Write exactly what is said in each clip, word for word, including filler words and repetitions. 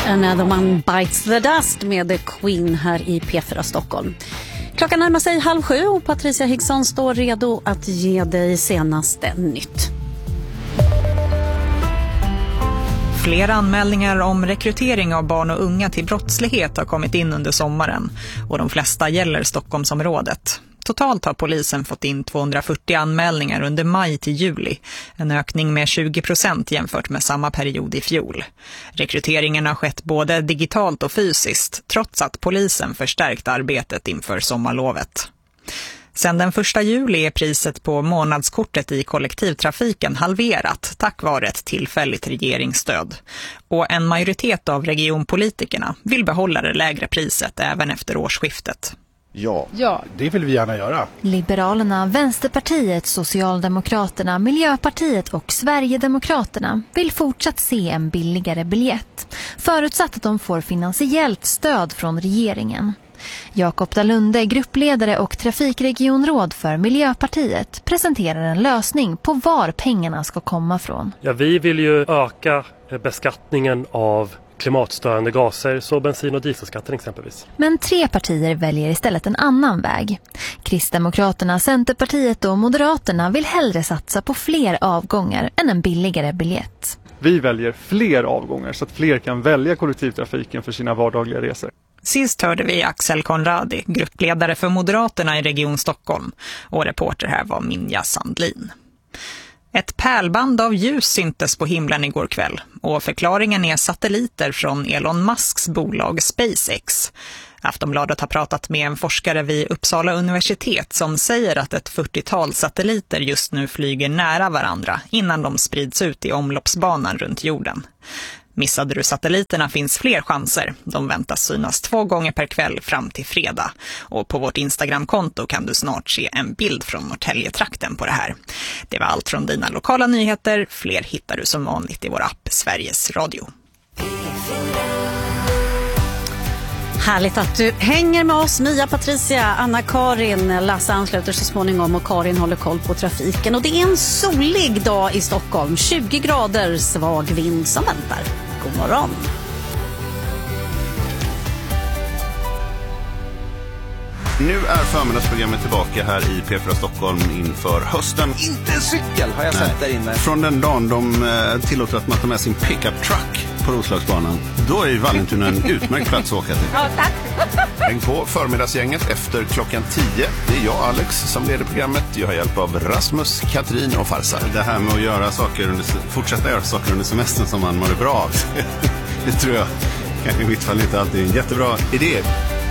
Another One Bites the Dust med Queen här i P fyra Stockholm. Klockan närmar sig halv sju och Patricia Hickson står redo att ge dig senaste nytt. Flera anmälningar om rekrytering av barn och unga till brottslighet har kommit in under sommaren och de flesta gäller Stockholmsområdet. Totalt har polisen fått in tvåhundrafyrtio anmälningar under maj till juli, en ökning med tjugo procent jämfört med samma period i fjol. Rekryteringen har skett både digitalt och fysiskt, trots att polisen förstärkt arbetet inför sommarlovet. Sedan den första juli är priset på månadskortet i kollektivtrafiken halverat tack vare ett tillfälligt regeringsstöd. Och en majoritet av regionpolitikerna vill behålla det lägre priset även efter årsskiftet. Ja, ja, det vill vi gärna göra. Liberalerna, Vänsterpartiet, Socialdemokraterna, Miljöpartiet och Sverigedemokraterna vill fortsatt se en billigare biljett, förutsatt att de får finansiellt stöd från regeringen. Jakob Dalunde, gruppledare och trafikregionråd för Miljöpartiet, presenterar en lösning på var pengarna ska komma från. Ja, vi vill ju öka beskattningen av klimatstörande gaser, så bensin- och dieselskatten exempelvis. Men tre partier väljer istället en annan väg. Kristdemokraterna, Centerpartiet och Moderaterna vill hellre satsa på fler avgångar än en billigare biljett. Vi väljer fler avgångar så att fler kan välja kollektivtrafiken för sina vardagliga resor. Sist hörde vi Axel Konradi, gruppledare för Moderaterna i Region Stockholm, och reporter här var Minja Sandlin. Ett pärlband av ljus syntes på himlen igår kväll och förklaringen är satelliter från Elon Musks bolag SpaceX. Aftonbladet har pratat med en forskare vid Uppsala universitet som säger att ett fyrtiotal satelliter just nu flyger nära varandra innan de sprids ut i omloppsbanan runt jorden. Missade du satelliterna finns fler chanser. De väntas synas två gånger per kväll fram till fredag. Och på vårt Instagramkonto kan du snart se en bild från Norrtäljetrakten på det här. Det var allt från dina lokala nyheter. Fler hittar du som vanligt i vår app Sveriges Radio. Härligt att du hänger med oss, Mia, Patricia, Anna-Karin. Lasse ansluter så småningom och Karin håller koll på trafiken. Och det är en solig dag i Stockholm. tjugo grader, svag vind som väntar. God morgon. Nu är förmiddagsprogrammet tillbaka här i P fyra Stockholm inför hösten. Inte cykel har jag sett där inne. Från den dagen de tillåter att man tar med sin pickup truck på Roslagsbanan. Då är ju Vallentuna en utmärkt plats att åka till. Ja, tack. Häng på förmiddagsgänget efter klockan tio. Det är jag, Alex, som leder programmet. Jag har hjälp av Rasmus, Katrin och Farsar. Det här med att göra saker under, fortsätta göra saker under semestern som man mår bra av. Det tror jag kanske i mitt fall inte alltid är en jättebra idé.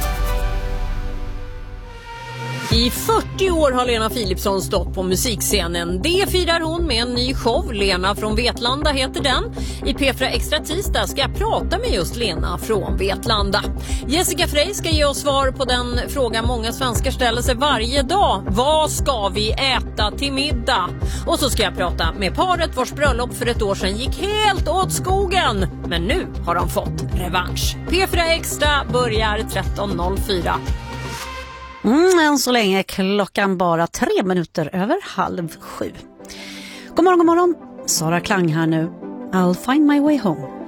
I fyrtio år har Lena Philipsson stått på musikscenen. Det firar hon med en ny show. Lena från Vetlanda heter den. I P fyra Extra tisdag ska jag prata med just Lena från Vetlanda. Jessica Frey ska ge oss svar på den fråga många svenskar ställer sig varje dag. Vad ska vi äta till middag? Och så ska jag prata med paret vars bröllop för ett år sedan gick helt åt skogen. Men nu har de fått revansch. P fyra Extra börjar tretton noll fyra. Mm, än så länge klockan bara tre minuter över halv sju. God morgon, god morgon. Sara Klang här nu. I'll find my way home.